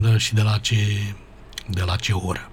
și de la ce oră.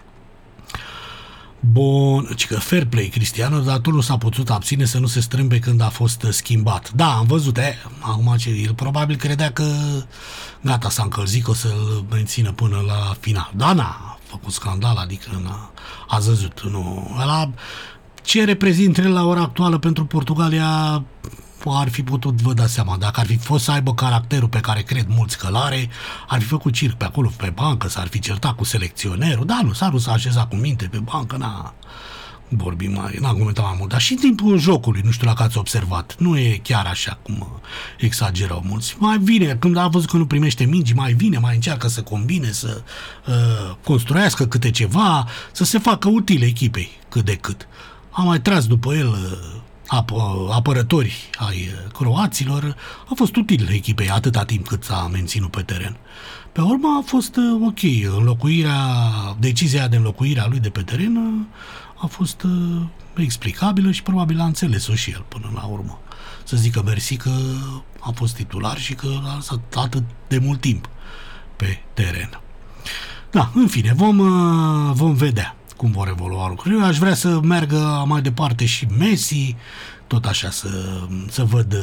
Bun, că fair play Cristiano, dar tot nu s-a putut abține să nu se strâmbe când a fost schimbat. Da, am văzut, acum el probabil credea că gata, s-a încălzit, că o să-l mențină până la final. Da, n-a făcut scandal, adică a văzut, nu. Ăla, ce reprezintă el la ora actuală pentru Portugalia, ar fi putut, vă dați seama, dacă ar fi fost să aibă caracterul pe care cred mulți că l-are, ar fi făcut circ pe acolo, pe bancă, s-ar fi certat cu selecționerul, da, nu s-a așezat cu minte pe bancă, n-a argumentat mai mult, dar și în timpul jocului, nu știu dacă ați observat, nu e chiar așa cum exagerau mulți. Mai vine, când a văzut că nu primește mingi, mai vine, mai încearcă să combine, să construiască câte ceva, să se facă utile echipei, cât de cât. A mai tras după el apărători ai croaților, a fost util echipei atâta timp cât s-a menținut pe teren. Pe urmă a fost ok, decizia de înlocuire a lui de pe teren a fost explicabilă și probabil a înțeles-o și el până la urmă. Să zică mersi că a fost titular și că a stat atât de mult timp pe teren. Da, în fine, vom vedea cum vor evolua lucrurile. Eu aș vrea să meargă mai departe și Messi, tot așa să văd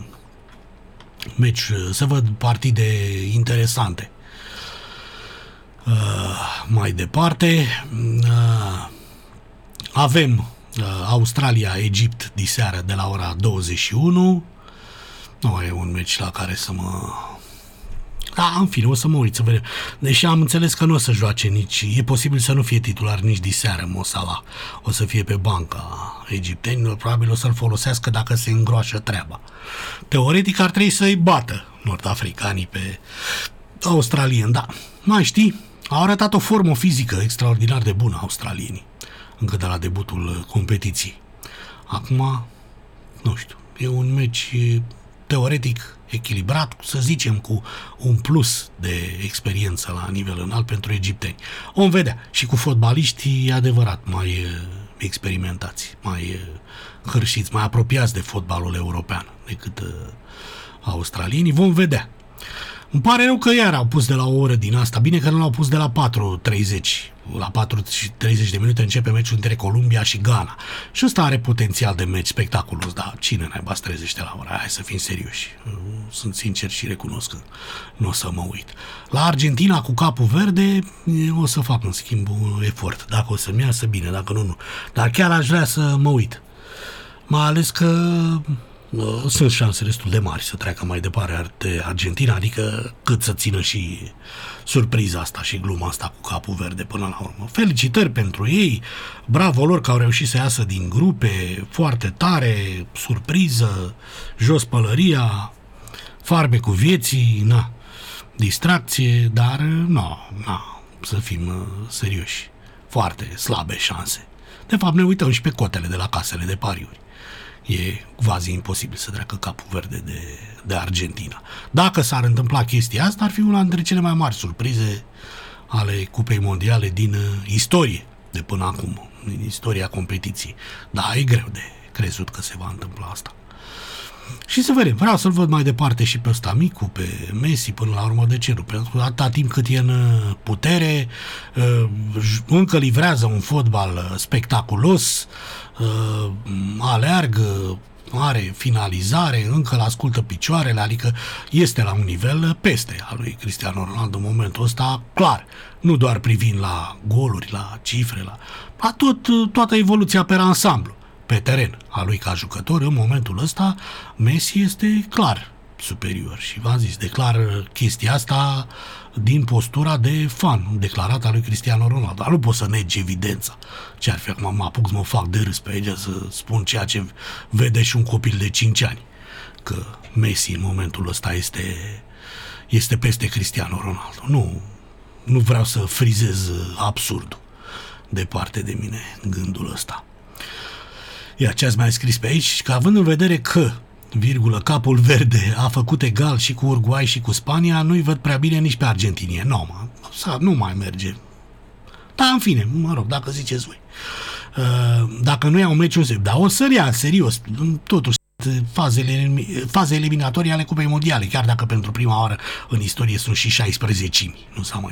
meci, să văd partide interesante. Mai departe avem Australia-Egipt diseară de la ora 21. Nu e un meci la care să mă... Da, în fine, o să mă uit să vedem. Deși am înțeles că nu o să joace nici... E posibil să nu fie titular nici diseară Mo Salah. O să fie pe banca egiptenilor. Probabil o să-l folosească dacă se îngroașă treaba. Teoretic ar trebui să-i bată nord-africanii pe australieni. Da, mai știi, au arătat o formă fizică extraordinar de bună australienii. Încă de la debutul competiției. Acum, nu știu, e un meci teoretic echilibrat, să zicem, cu un plus de experiență la nivel înalt pentru egipteni. Vom vedea. Și cu fotbaliștii, e adevărat, mai experimentați, mai hârșiți, mai apropiați de fotbalul european decât australienii. Vom vedea. Îmi pare rău că iar au pus de la o oră din asta. Bine că nu l-au pus de la 4:30. La 4:30 de minute începe meciul între Columbia și Ghana. Și ăsta are potențial de meci spectaculos, dar cine naiba se trezește la ora? Hai să fim serioși. Sunt sincer și recunosc că nu o să mă uit. La Argentina cu capul verde o să fac în schimb un efort. Dacă o să-mi iasă, bine, dacă nu. Dar chiar aș vrea să mă uit. Mai ales că sunt șanse destul de mari să treacă mai departe Argentina, adică cât să țină și surpriza asta și gluma asta cu capul verde până la urmă. Felicitări pentru ei, bravo lor că au reușit să iasă din grupe, foarte tare, surpriză, jos pălăria, farmecul vieții, distracție, dar să fim serioși, foarte slabe șanse. De fapt ne uităm și pe cotele de la casele de pariuri. E quasi imposibil să treacă capul verde de Argentina. Dacă s-ar întâmpla chestia asta, ar fi una dintre cele mai mari surprize ale Cupei Mondiale din istorie, de până acum, din istoria competiției. Da, e greu de crezut că se va întâmpla asta. Și să vedem, vreau să-l văd mai departe și pe ăsta micu, pe Messi, până la urmă, de ce nu? Pentru că atâta timp cât e în putere, încă livrează un fotbal spectaculos, aleargă, are finalizare, încă îl ascultă picioarele, adică este la un nivel peste al lui Cristiano Ronaldo în momentul ăsta, clar, nu doar privind la goluri, la cifre, la toată evoluția pe ansamblu. Pe teren a lui ca jucător, în momentul ăsta, Messi este clar superior și v-am zis, declar chestia asta din postura de fan declarat a lui Cristiano Ronaldo. Dar nu pot să negi evidența. Ce ar fi acum, mă apuc să mă fac de râs pe aici să spun ceea ce vede și un copil de 5 ani, că Messi în momentul ăsta este peste Cristiano Ronaldo. Nu vreau să frizez absurdul departe de mine gândul ăsta. Iar ce ați mai scris pe aici, că având în vedere că, capul verde a făcut egal și cu Uruguay și cu Spania, nu-i văd prea bine nici pe argentinieni. Nu mai merge. Dar în fine, mă rog, dacă ziceți voi. Dacă nu iau meciul, dar o să ia, serios, totuși faze eliminatorii ale Cupei Mondiale, chiar dacă pentru prima oară în istorie sunt și 16. Nu s-a mai